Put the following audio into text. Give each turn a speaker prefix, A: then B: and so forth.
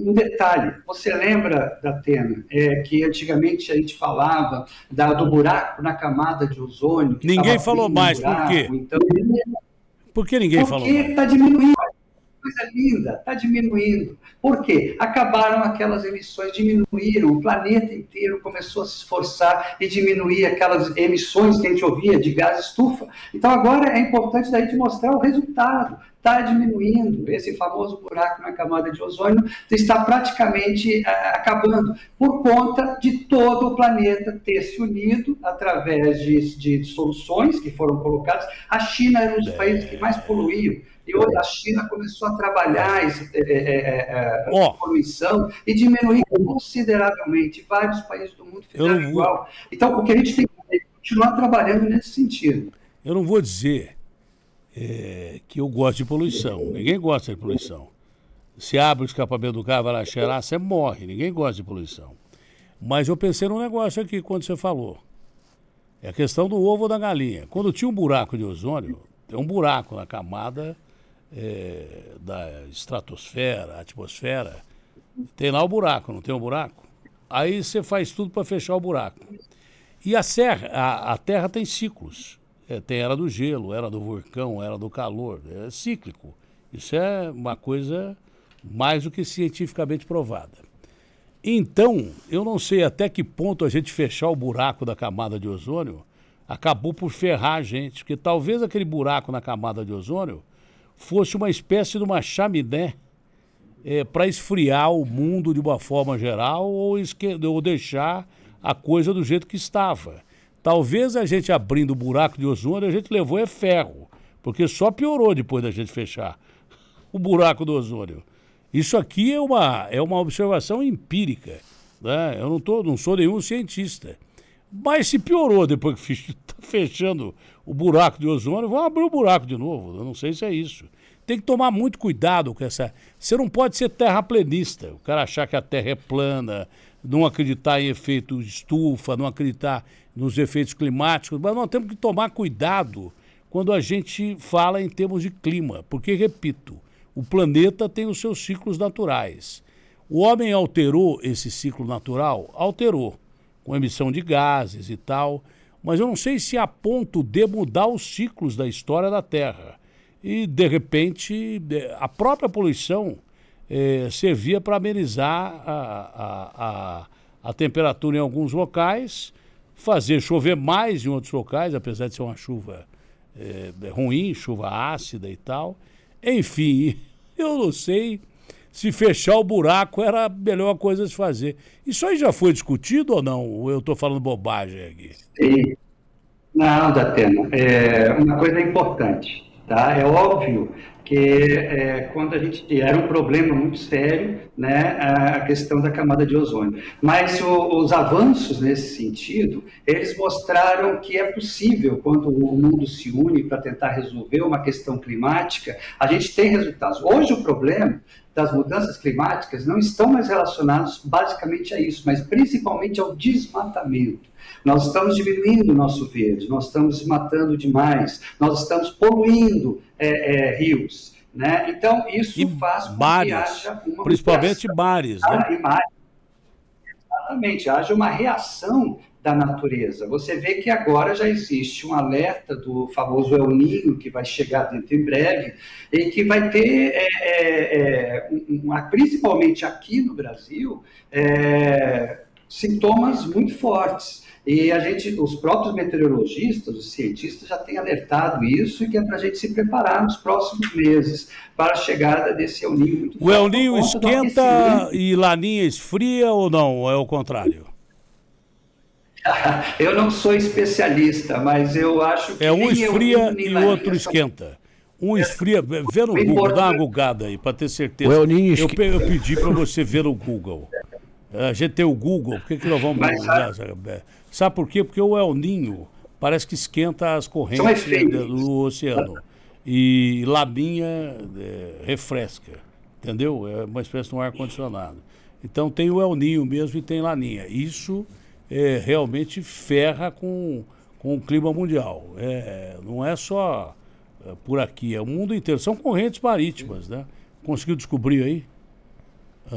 A: um detalhe. Você lembra, Datena, que antigamente a gente falava do buraco na camada de ozônio, que
B: Ninguém
A: estava
B: falou
A: abrindo um
B: mais, por quê?
A: buraco. Então,
B: Por que ninguém falou
A: porque
B: mais?
A: está diminuindo. Coisa linda, está diminuindo. Por quê? Acabaram aquelas emissões, diminuíram, o planeta inteiro começou a se esforçar e diminuir aquelas emissões que a gente ouvia de gás estufa. Então agora é importante a gente mostrar o resultado. Está diminuindo, esse famoso buraco na camada de ozônio está praticamente acabando, por conta de todo o planeta ter se unido através de soluções que foram colocadas. A China era um dos países que mais poluíam, e hoje a China começou a trabalhar essa poluição e diminuir consideravelmente. Vários países do mundo fizeram igual. Então, o que a gente tem que fazer é continuar trabalhando nesse sentido.
B: Eu não vou dizer que eu gosto de poluição. Ninguém gosta de poluição. Se abre o escapamento do carro, vai lá cheirar, você morre. Ninguém gosta de poluição. Mas eu pensei num negócio aqui quando você falou. É a questão do ovo ou da galinha. Quando tinha um buraco de ozônio, tem um buraco na camada da estratosfera, atmosfera. Tem lá o buraco, não tem um buraco? Aí você faz tudo para fechar o buraco. E a Terra tem ciclos. Tem era do gelo, era do vulcão, era do calor. É cíclico. Isso é uma coisa mais do que cientificamente provada. Então, eu não sei até que ponto a gente fechar o buraco da camada de ozônio acabou por ferrar a gente, porque talvez aquele buraco na camada de ozônio fosse uma espécie de uma chaminé para esfriar o mundo de uma forma geral ou deixar a coisa do jeito que estava. Talvez a gente abrindo o buraco de ozônio, a gente levou ferro, porque só piorou depois da gente fechar o buraco do ozônio. Isso aqui é uma observação empírica, né? Eu não sou nenhum cientista. Mas se piorou depois que está fechando o buraco de ozônio, vamos abrir o buraco de novo. Eu não sei se é isso. Tem que tomar muito cuidado com essa... Você não pode ser terraplenista. O cara achar que a Terra é plana, não acreditar em efeito de estufa, não acreditar nos efeitos climáticos. Mas nós temos que tomar cuidado quando a gente fala em termos de clima. Porque, repito, o planeta tem os seus ciclos naturais. O homem alterou esse ciclo natural? Alterou, com emissão de gases e tal, mas eu não sei se a ponto de mudar os ciclos da história da Terra. E, de repente, a própria poluição servia para amenizar a temperatura em alguns locais, fazer chover mais em outros locais, apesar de ser uma chuva ruim, chuva ácida e tal. Enfim, eu não sei se fechar o buraco era a melhor coisa a se fazer. Isso aí já foi discutido ou não? Ou eu estou falando bobagem aqui?
A: Sim. Não, Datena, uma coisa importante, tá? É óbvio que quando a gente era um problema muito sério, né, a questão da camada de ozônio. Mas os avanços nesse sentido, eles mostraram que é possível, quando o mundo se une para tentar resolver uma questão climática, a gente tem resultados. Hoje o problema das mudanças climáticas não estão mais relacionados basicamente a isso, mas principalmente ao desmatamento. Nós estamos diminuindo o nosso verde, nós estamos matando demais, nós estamos poluindo rios, né? Então, isso faz com que haja uma
B: principalmente mares, né?
A: Exatamente, haja uma reação da natureza. Você vê que agora já existe um alerta do famoso El Niño, que vai chegar dentro em breve, e que vai ter, principalmente aqui no Brasil, sintomas muito fortes. E os próprios meteorologistas, os cientistas já têm alertado isso, e que é para a gente se preparar nos próximos meses para a chegada desse El Niño muito forte.
B: O El Niño esquenta e Laninha esfria ou não? Ou é o contrário?
A: Eu não sou especialista, mas eu acho que
B: um esfria e o outro esquenta. Um esfria, vê no Google, dá uma googada aí, para ter certeza. Eu pedi para você ver no Google. A gente tem o Google, por que nós vamos... Sabe por quê? Porque o El Niño parece que esquenta as correntes do oceano. E Laninha refresca, entendeu? É uma espécie de um ar-condicionado. Então tem o El Niño mesmo e tem Laninha. Isso realmente ferra com o clima mundial. Não é só por aqui, é o mundo inteiro. São correntes marítimas, né? Conseguiu descobrir aí?